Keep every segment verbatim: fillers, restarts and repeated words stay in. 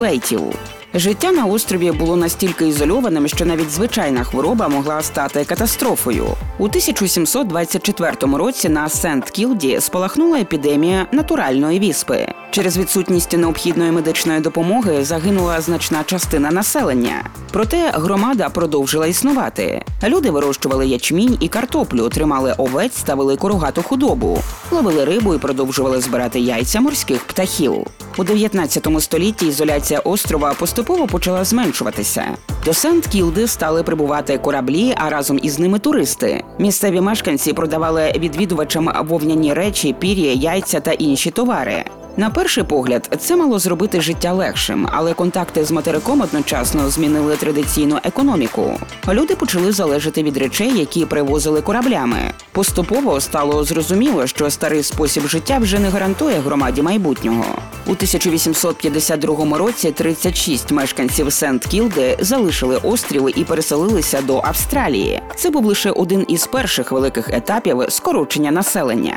лейтів. Життя на острові було настільки ізольованим, що навіть звичайна хвороба могла стати катастрофою. У тисяча сімсот двадцять четвертому році на Сент-Кілді спалахнула епідемія натуральної віспи. Через відсутність необхідної медичної допомоги загинула значна частина населення. Проте громада продовжила існувати. Люди вирощували ячмінь і картоплю, тримали овець та велику рогату худобу, ловили рибу і продовжували збирати яйця морських птахів. У дев'ятнадцятому столітті ізоляція острова поступово почала зменшуватися. До Сент-Кілди стали прибувати кораблі, а разом із ними туристи. Місцеві мешканці продавали відвідувачам вовняні речі, пір'я, яйця та інші товари. На перший погляд, це мало зробити життя легшим, але контакти з материком одночасно змінили традиційну економіку. Люди почали залежати від речей, які привозили кораблями. Поступово стало зрозуміло, що старий спосіб життя вже не гарантує громаді майбутнього. У тисяча вісімсот п'ятдесят другому році тридцять шість мешканців Сент-Кілди залишили острів і переселилися до Австралії. Це був лише один із перших великих етапів скорочення населення.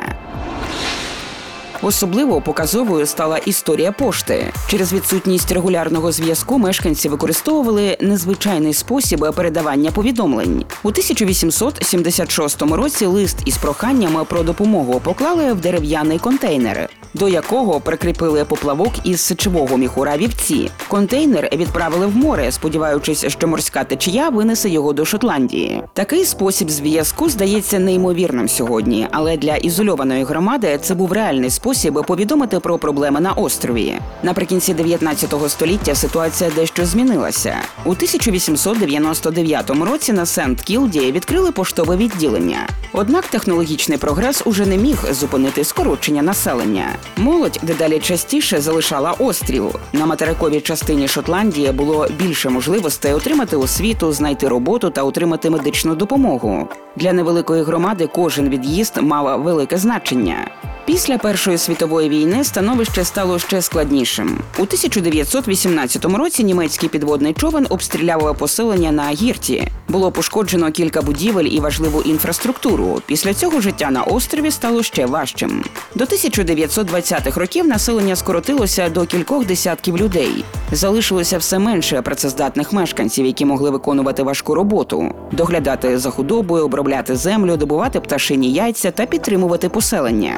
Особливо показовою стала історія пошти. Через відсутність регулярного зв'язку мешканці використовували незвичайний спосіб передавання повідомлень. У тисяча вісімсот сімдесят шостому році лист із проханням про допомогу поклали в дерев'яний контейнер, до якого прикріпили поплавок із сечового міхура вівці. Контейнер відправили в море, сподіваючись, що морська течія винесе його до Шотландії. Такий спосіб зв'язку здається неймовірним сьогодні, але для ізольованої громади це був реальний спосіб повідомити про проблеми на острові. Наприкінці дев'ятнадцятого століття ситуація дещо змінилася. У тисяча вісімсот дев'яносто дев'ятому році на Сент-Кілді відкрили поштове відділення. Однак технологічний прогрес уже не міг зупинити скорочення населення. Молодь дедалі частіше залишала острів. На материковій частині Шотландії було більше можливостей отримати освіту, знайти роботу та отримати медичну допомогу. Для невеликої громади кожен від'їзд мав велике значення. Після Першої світової війни становище стало ще складнішим. У тисяча дев'ятсот вісімнадцятому році німецький підводний човен обстріляв поселення на Гірті. Було пошкоджено кілька будівель і важливу інфраструктуру. Після цього життя на острові стало ще важчим. До тисяча дев'ятсот двадцятих років населення скоротилося до кількох десятків людей. Залишилося все менше працездатних мешканців, які могли виконувати важку роботу – доглядати за худобою, обробляти землю, добувати пташині яйця та підтримувати поселення.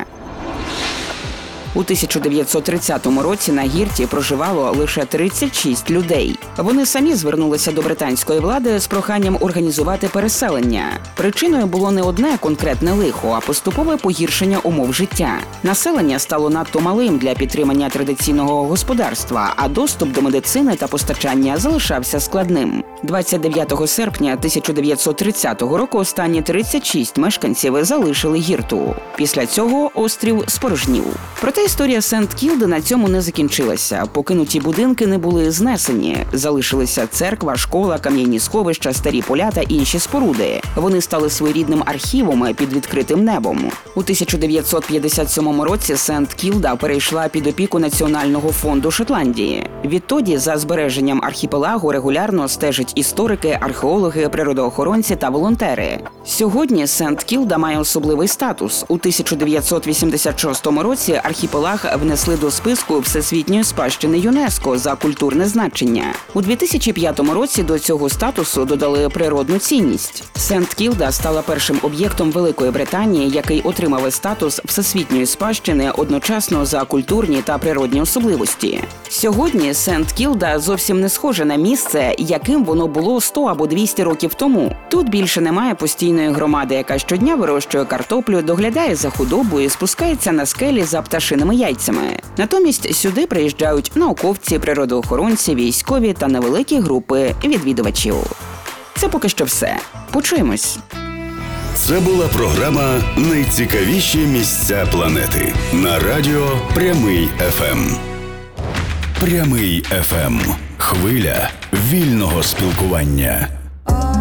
У тисяча дев'ятсот тридцятому році на Гірті проживало лише тридцять шість людей. Вони самі звернулися до британської влади з проханням організувати переселення. Причиною було не одне конкретне лихо, а поступове погіршення умов життя. Населення стало надто малим для підтримання традиційного господарства, а доступ до медицини та постачання залишався складним. двадцять дев'ятого серпня тисяча дев'ятсот тридцятого року останні тридцять шість мешканців залишили Гірту. Після цього острів спорожнів. Проте історія Сент-Кілди на цьому не закінчилася. Покинуті будинки не були знесені. Залишилися церква, школа, кам'яні сховища, старі поля та інші споруди. Вони стали своєрідним архівом під відкритим небом. У тисяча дев'ятсот п'ятдесят сьомому році Сент-Кілда перейшла під опіку Національного фонду Шотландії. Відтоді за збереженням архіпелагу регулярно стежать історики, археологи, природоохоронці та волонтери. Сьогодні Сент-Кілда має особливий статус. У тисяча дев'ятсот вісімдесят шостому році архіпелаг внесли до списку Всесвітньої спадщини ЮНЕСКО за культурне значення. У дві тисячі п'ятому році до цього статусу додали природну цінність. Сент-Кілда стала першим об'єктом Великої Британії, який отримав статус Всесвітньої спадщини одночасно за культурні та природні особливості. Сьогодні Сент-Кілда зовсім не схоже на місце, яким воно було сто або двісті років тому. Тут більше немає постійної громади, яка щодня вирощує картоплю, доглядає за худобою і спускається на скелі за пташиними яйцями. Натомість сюди приїжджають науковці, природоохоронці, військові та невеликі групи відвідувачів. Це поки що все. Почуємось. Це була програма «Найцікавіші місця планети» на радіо Прямий еф ем. Прямий еф ем. Хвиля вільного спілкування.